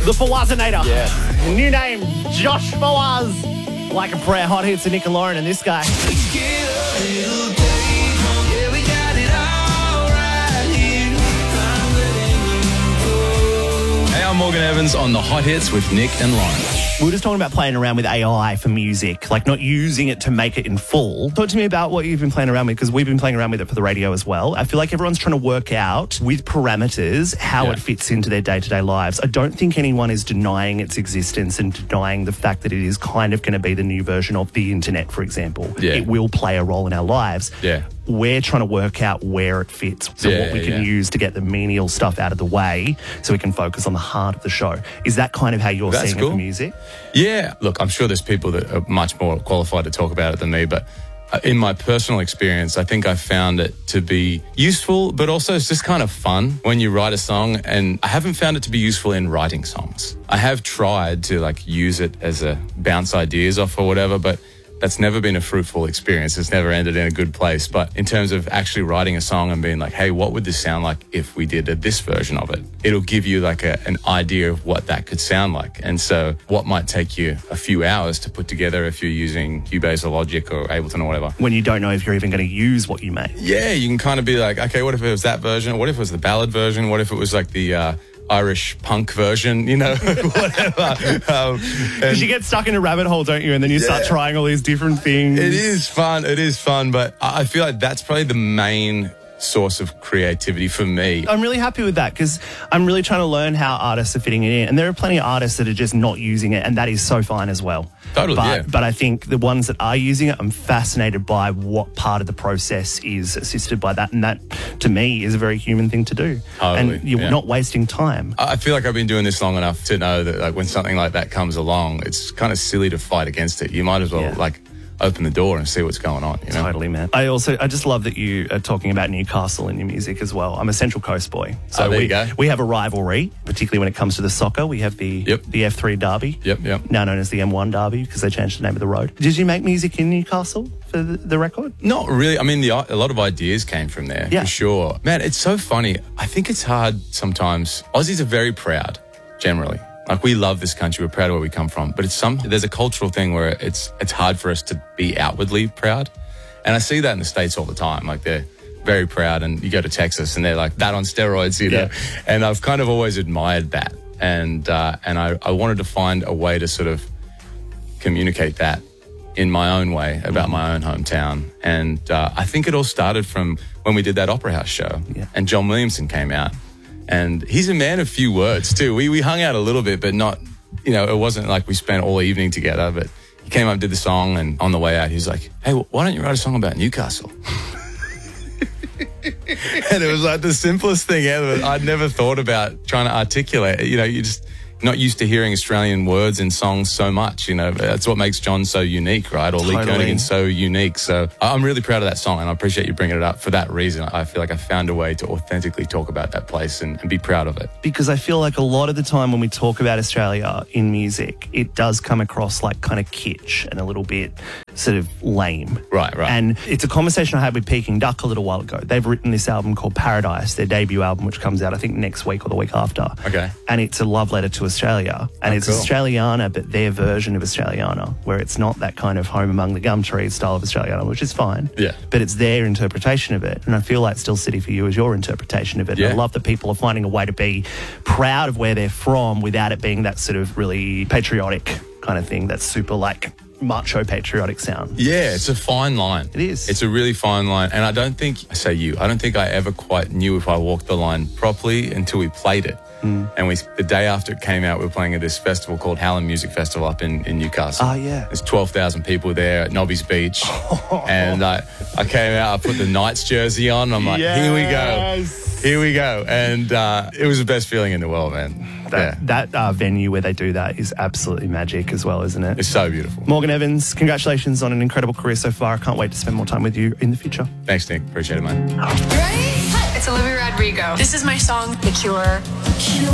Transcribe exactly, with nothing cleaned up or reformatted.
The Fawazinator. Yeah. New name, Josh Fawaz. Like a prayer, hot hits of Nick and Lauren and this guy. Hey, I'm Morgan Evans on the Hot Hits with Nick and Lauren. We were just talking about playing around with A I for music, like not using it to make it in full. Talk to me about what you've been playing around with, because we've been playing around with it for the radio as well. I feel like everyone's trying to work out with parameters how Yeah. it fits into their day-to-day lives. I don't think anyone is denying its existence and denying the fact that it is kind of going to be the new version of the internet, for example. Yeah. It will play a role in our lives. Yeah. We're trying to work out where it fits, so Yeah, what we can yeah. use to get the menial stuff out of the way so we can focus on the heart of the show. Is that kind of how you're That's seeing cool. it for music? Yeah. Look, I'm sure there's people that are much more qualified to talk about it than me, but uh, in my personal experience, I think I found it to be useful, but also it's just kind of fun when you write a song, and I haven't found it to be useful in writing songs. I have tried to like use it as a bounce ideas off or whatever, but that's never been a fruitful experience. It's never ended in a good place. But in terms of actually writing a song and being like, hey, what would this sound like if we did a, this version of it? It'll give you like a, an idea of what that could sound like. And so what might take you a few hours to put together if you're using Cubase or Logic or Ableton or whatever. When you don't know if you're even going to use what you made. Yeah, you can kind of be like, okay, what if it was that version? What if it was the ballad version? What if it was like the uh, Irish punk version, you know, whatever. Um, Because you get stuck in a rabbit hole, don't you? And then you start Yeah. trying all these different things. It is fun. It is fun. But I I feel like that's probably the main source of creativity for me. I'm really happy with that because I'm really trying to learn how artists are fitting it in. And there are plenty of artists that are just not using it, and that is so fine as well. Totally, but, yeah. But I think the ones that are using it, I'm fascinated by what part of the process is assisted by that. And that, to me, is a very human thing to do. Totally, and you're yeah. not wasting time. I feel like I've been doing this long enough to know that like when something like that comes along, it's kind of silly to fight against it. You might as well Yeah. like open the door and see what's going on, you know? Totally, man. I also, I just love that you are talking about Newcastle in your music as well. I'm a Central Coast boy. So Oh, there we, you go. we have a rivalry, particularly when it comes to the soccer. We have the Yep. the F three Derby. Yep, yep. Now known as the M one Derby because they changed the name of the road. Did you make music in Newcastle for the, the record? Not really. I mean, the, a lot of ideas came from there, Yeah. for sure. Man, it's so funny. I think it's hard sometimes. Aussies are very proud, generally. Like, we love this country. We're proud of where we come from. But it's some there's a cultural thing where it's it's hard for us to be outwardly proud. And I see that in the States all the time. Like, they're very proud. And you go to Texas and they're like that on steroids, you know. Yeah. And I've kind of always admired that. And uh, and I, I wanted to find a way to sort of communicate that in my own way about my own hometown. And uh, I think it all started from when we did that Opera House show. Yeah. And John Williamson came out. And he's a man of few words, too. We we hung out a little bit, but not, you know, it wasn't like we spent all evening together. But he came up, did the song, and on the way out, he's like, hey, why don't you write a song about Newcastle? And it was like the simplest thing ever. I'd never thought about trying to articulate it. You know, you just not used to hearing Australian words in songs so much, you know. That's what makes John so unique, right? Or Lee Totally. Kernaghan so unique. So I'm really proud of that song, and I appreciate you bringing it up for that reason. I feel like I found a way to authentically talk about that place and, and be proud of it. Because I feel like a lot of the time when we talk about Australia in music, it does come across like kind of kitsch and a little bit sort of lame. Right, right. And it's a conversation I had with Peking Duck a little while ago. They've written this album called Paradise, their debut album, which comes out, I think, next week or the week after. Okay. And it's a love letter to Australia. And Oh, it's cool. Australiana, but their version of Australiana, where it's not that kind of home among the gum trees style of Australiana, which is fine. Yeah. But it's their interpretation of it. And I feel like Still City for You is your interpretation of it. Yeah. And I love that people are finding a way to be proud of where they're from without it being that sort of really patriotic kind of thing that's super like macho patriotic sound. Yeah, it's a fine line. It is. It's a really fine line. And I don't think, I say you, I don't think I ever quite knew if I walked the line properly until we played it. Mm. And we, the day after it came out, we were playing at this festival called Hallam Music Festival up in, in Newcastle. Oh, yeah. There's twelve thousand people there at Nobby's Beach. And I, I came out, I put the Knights jersey on. I'm like, here we go. Here we go. And uh, it was the best feeling in the world, man. That, yeah. that uh, venue where they do that is absolutely magic as well, isn't it? It's so beautiful. Morgan Evans, congratulations on an incredible career so far. I can't wait to spend more time with you in the future. Thanks, Nick. Appreciate it, man. You ready? It's Olivia Rodrigo. This is my song, The Cure.